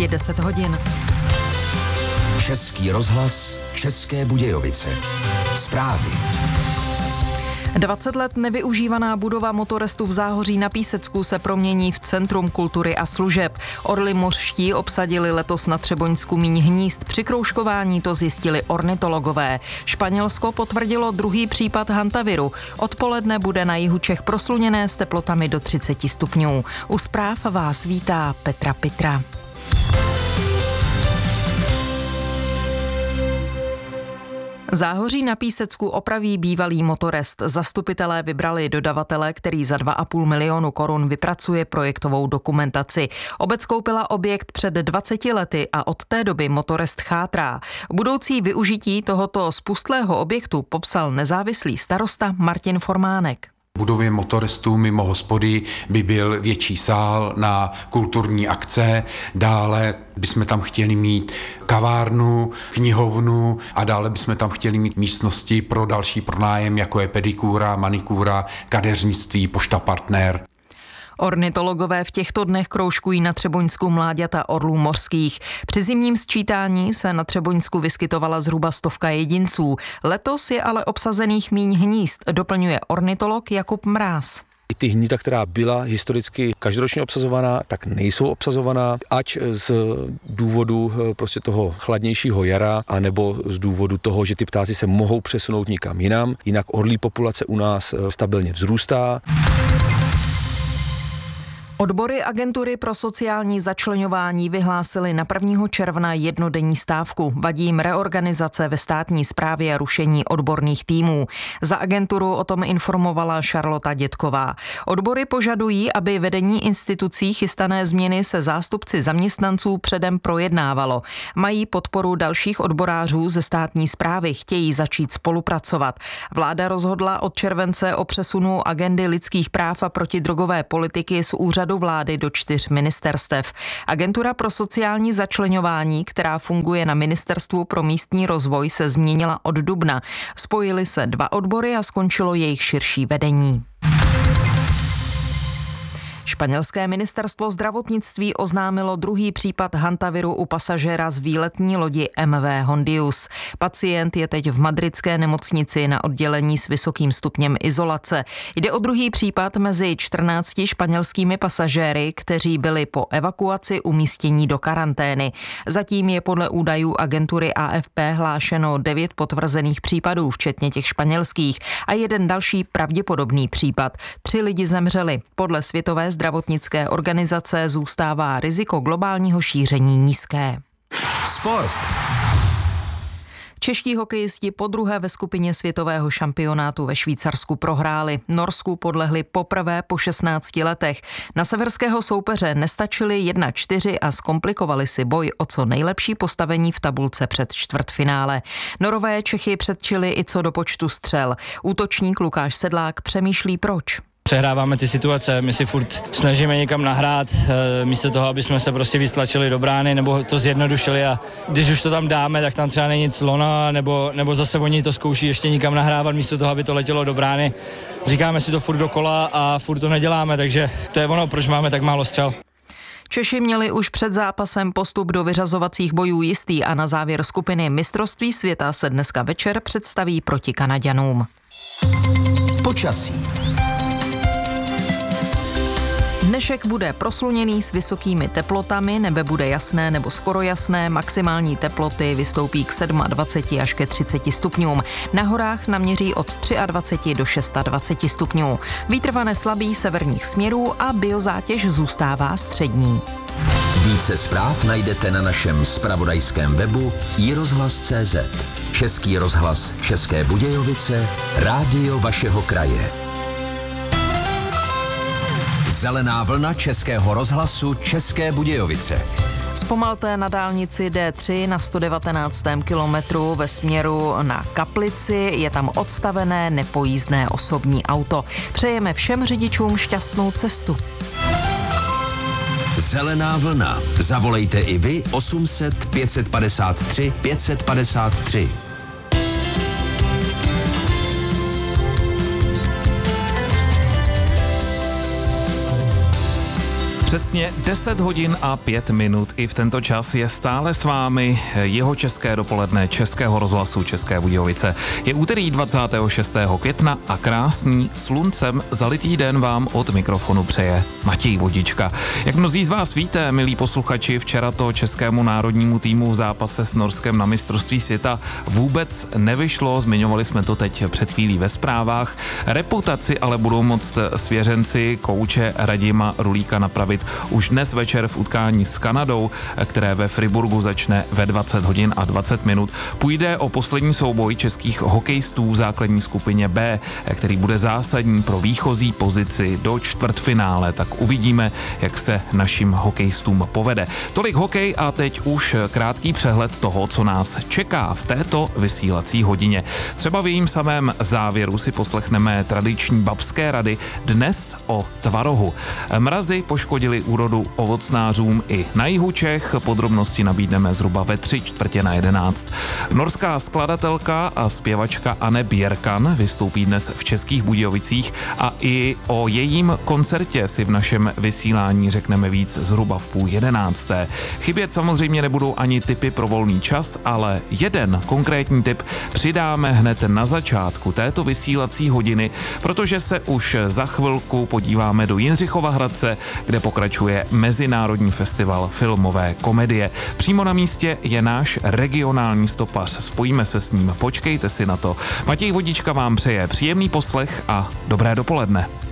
Je 10 hodin. Český rozhlas, České Budějovice. Zprávy. 20 let nevyužívaná budova Motorestu v Záhoří na Písecku se promění v Centrum kultury a služeb. Orli mořští obsadili letos na Třeboňsku míň hnízd. Při kroužkování to zjistili ornitologové. Španělsko potvrdilo druhý případ hantaviru. Odpoledne bude na jihu Čech prosluněné s teplotami do 30 stupňů. U zpráv vás vítá Petra Pitra. Záhoří na Písecku opraví bývalý Motorest. Zastupitelé vybrali dodavatele, který za 2,5 milionu korun vypracuje projektovou dokumentaci. Obec koupila objekt před 20 lety a od té doby Motorest chátrá. Budoucí využití tohoto spustlého objektu popsal nezávislý starosta Martin Formánek. V budově Motorestu mimo hospody by byl větší sál na kulturní akce, dále bychom tam chtěli mít kavárnu, knihovnu a dále bychom tam chtěli mít místnosti pro další pronájem, jako je pedikúra, manikúra, kadeřnictví, Pošta Partner. Ornitologové v těchto dnech kroužkují na Třeboňsku mláďata orlů mořských. Při zimním sčítání se na Třeboňsku vyskytovala zhruba 100 jedinců. Letos je ale obsazených míň hnízd, doplňuje ornitolog Jakub Mráz. I ty hnízda, která byla historicky každoročně obsazovaná, tak nejsou obsazovaná, ať z důvodu prostě toho chladnějšího jara, anebo z důvodu toho, že ty ptáci se mohou přesunout někam jinam. Jinak orlí populace u nás stabilně vzrůstá. Odbory agentury pro sociální začleňování vyhlásily na 1. června jednodenní stávku. Vadí jim reorganizace ve státní správě a rušení odborných týmů. Za agenturu o tom informovala Šarlota Dětková. Odbory požadují, aby vedení institucí chystané změny se zástupci zaměstnanců předem projednávalo. Mají podporu dalších odborářů ze státní správy, chtějí začít spolupracovat. Vláda rozhodla od července o přesunu agendy lidských práv a protidrogové politiky z úřadu vlády do 4 ministerstev. Agentura pro sociální začleňování, která funguje na Ministerstvu pro místní rozvoj, se změnila od dubna. Spojily se 2 odbory a skončilo jejich širší vedení. Španělské ministerstvo zdravotnictví oznámilo druhý případ hantaviru u pasažéra z výletní lodi MV Hondius. Pacient je teď v madridské nemocnici na oddělení s vysokým stupněm izolace. Jde o druhý případ mezi 14 španělskými pasažéry, kteří byli po evakuaci umístění do karantény. Zatím je podle údajů agentury AFP hlášeno 9 potvrzených případů, včetně těch španělských, a jeden další pravděpodobný případ. 3 lidi zemřeli. Podle Světové zdravotnické organizace zůstává riziko globálního šíření nízké. Sport. Čeští hokejisti podruhé ve skupině světového šampionátu ve Švýcarsku prohráli. Norsku podlehli poprvé po 16 letech. Na severského soupeře nestačili 1-4 a zkomplikovali si boj o co nejlepší postavení v tabulce před čtvrtfinále. Norové Čechy předčili i co do počtu střel. Útočník Lukáš Sedlák přemýšlí proč. Přehráváme ty situace, my si furt snažíme někam nahrát, místo toho, aby jsme se prostě vystlačili do brány nebo to zjednodušili, a když už to tam dáme, tak tam třeba není nic lona, nebo zase oni to zkouší ještě někam nahrávat, místo toho, aby to letělo do brány. Říkáme si to furt dokola a furt to neděláme, takže to je ono, proč máme tak málo střel. Češi měli už před zápasem postup do vyřazovacích bojů jistý a na závěr skupiny mistrovství světa se dneska večer představí proti Kanaďanům. Počasí. Dnešek bude prosluněný s vysokými teplotami, nebe bude jasné nebo skoro jasné, maximální teploty vystoupí k 27 až ke 30 stupňům. Na horách naměří od 23 do 26 stupňů. Vítr vane slabý severních směrů a biozátěž zůstává střední. Více zpráv najdete na našem zpravodajském webu iRozhlas.cz. Český rozhlas České Budějovice, rádio vašeho kraje. Zelená vlna Českého rozhlasu České Budějovice. Zpomalte na dálnici D3 na 119. kilometru ve směru na Kaplici. Je tam odstavené nepojízdné osobní auto. Přejeme všem řidičům šťastnou cestu. Zelená vlna. Zavolejte i vy 800 553 553. Přesně 10 hodin a 5 minut. I v tento čas je stále s vámi jeho české dopoledne Českého rozhlasu České Budějovice. Je úterý 26. května a krásný sluncem zalitý den vám od mikrofonu přeje Matěj Vodička. Jak mnozí z vás víte, milí posluchači, včera to českému národnímu týmu v zápase s Norskem na mistrovství světa vůbec nevyšlo. Zmiňovali jsme to teď před chvílí ve zprávách. Reputaci ale budou moct svěřenci kouče Radima Rulíka napravit už dnes večer v utkání s Kanadou, které ve Friburgu začne ve 20 hodin a 20 minut. Půjde o poslední souboj českých hokejistů v základní skupině B, který bude zásadní pro výchozí pozici do čtvrtfinále. Tak uvidíme, jak se našim hokejistům povede. Tolik hokej a teď už krátký přehled toho, co nás čeká v této vysílací hodině. Třeba v jejím samém závěru si poslechneme tradiční babské rady dnes o tvarohu. Mrazy poškodili úrodu ovocnářům i na jihu Čech. Podrobnosti nabídneme zhruba ve 10:45. Norská skladatelka a zpěvačka Anne Björkan vystoupí dnes v Českých Budějovicích a i o jejím koncertě si v našem vysílání řekneme víc zhruba v 10:30. Chybět samozřejmě nebudou ani tipy pro volný čas, ale jeden konkrétní tip přidáme hned na začátku této vysílací hodiny, protože se už za chvilku podíváme do Jindřichova Hradce, kde pokračuje Mezinárodní festival filmové komedie. Přímo na místě je náš regionální stopař. Spojíme se s ním, počkejte si na to. Matěj Vodička vám přeje příjemný poslech a dobré dopoledne.